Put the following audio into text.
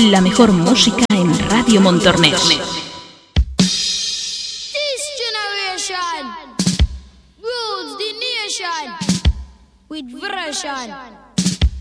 La mejor música en Radio Montornès. This generation rules the nation with version.